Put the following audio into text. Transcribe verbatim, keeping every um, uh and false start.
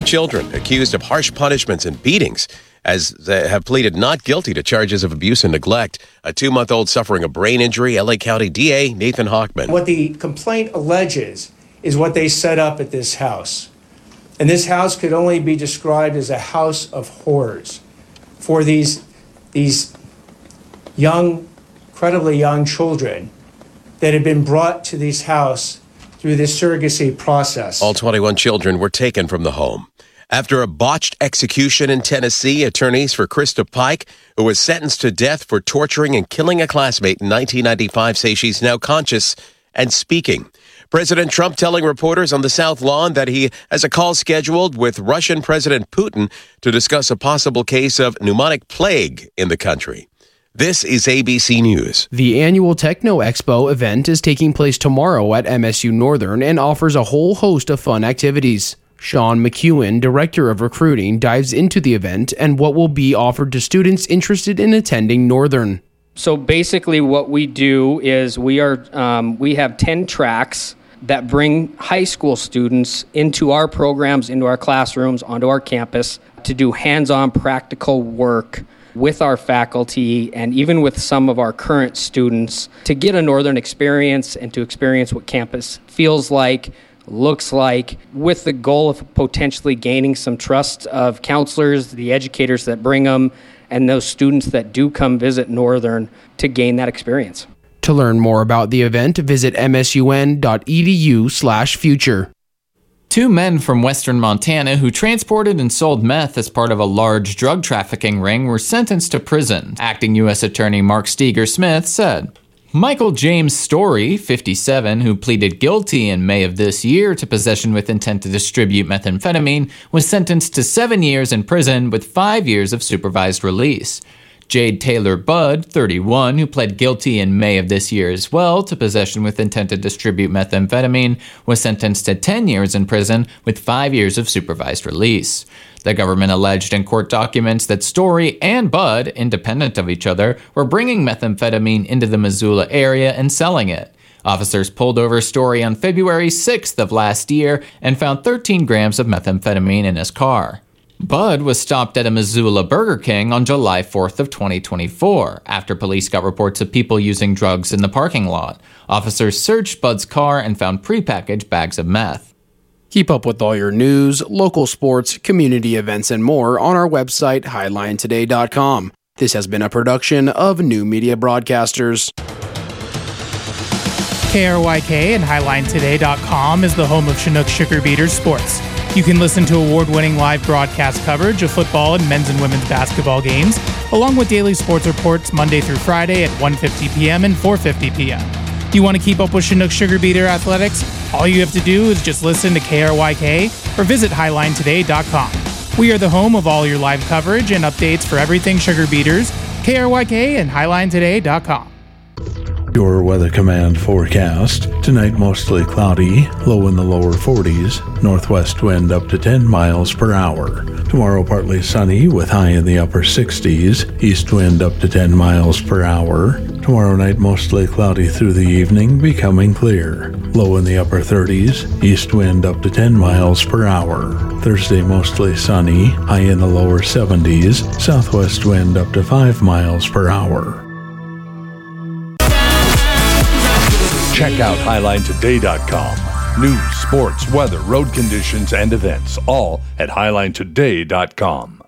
children accused of harsh punishments and beatings as they have pleaded not guilty to charges of abuse and neglect. A two-month-old suffering a brain injury. L A County D A Nathan Hochman. What the complaint alleges is what they set up at this house. And this house could only be described as a house of horrors for these, these young, incredibly young children that had been brought to this house through this surrogacy process. All twenty-one children were taken from the home. After a botched execution in Tennessee, attorneys for Krista Pike, who was sentenced to death for torturing and killing a classmate in nineteen ninety-five, say she's now conscious and speaking. President Trump telling reporters on the South Lawn that he has a call scheduled with Russian President Putin to discuss a possible case of pneumonic plague in the country. This is A B C News. The annual Techno Expo event is taking place tomorrow at M S U Northern and offers a whole host of fun activities. Sean McEwen, Director of Recruiting, dives into the event and what will be offered to students interested in attending Northern. So basically what we do is we are um, we have ten tracks that bring high school students into our programs, into our classrooms, onto our campus to do hands-on practical work with our faculty and even with some of our current students to get a Northern experience and to experience what campus feels like, looks like, with the goal of potentially gaining some trust of counselors, the educators that bring them, and those students that do come visit Northern to gain that experience. To learn more about the event, visit msun.edu slash future. Two men from western Montana who transported and sold meth as part of a large drug trafficking ring were sentenced to prison. Acting U S Attorney Mark Steger Smith said, Michael James Story, fifty-seven, who pleaded guilty in May of this year to possession with intent to distribute methamphetamine, was sentenced to seven years in prison with five years of supervised release. Jade Taylor Budd, thirty-one, who pled guilty in May of this year as well to possession with intent to distribute methamphetamine, was sentenced to ten years in prison with five years of supervised release. The government alleged in court documents that Story and Budd, independent of each other, were bringing methamphetamine into the Missoula area and selling it. Officers pulled over Story on February sixth of last year and found thirteen grams of methamphetamine in his car. Budd was stopped at a Missoula Burger King on July fourth of twenty twenty-four after police got reports of people using drugs in the parking lot. Officers searched Budd's car and found prepackaged bags of meth. Keep up with all your news, local sports, community events, and more on our website, highline today dot com. This has been a production of New Media Broadcasters. K R Y K and highline today dot com is the home of Chinook Sugar Beaters Sports. You can listen to award-winning live broadcast coverage of football and men's and women's basketball games, along with daily sports reports Monday through Friday at one fifty p.m. and four fifty p.m. You want to keep up with Chinook Sugar Beater athletics? All you have to do is just listen to K R Y K or visit highline today dot com. We are the home of all your live coverage and updates for everything Sugar Beaters, K R Y K and highline today dot com. Your Weather Command forecast. Tonight mostly cloudy, low in the lower forties, northwest wind up to ten miles per hour. Tomorrow partly sunny with high in the upper sixties, east wind up to ten miles per hour. Tomorrow night mostly cloudy through the evening, becoming clear. Low in the upper thirties, east wind up to ten miles per hour. Thursday mostly sunny, high in the lower seventies, southwest wind up to five miles per hour. Check out highline today dot com. News, sports, weather, road conditions, and events, all at highline today dot com.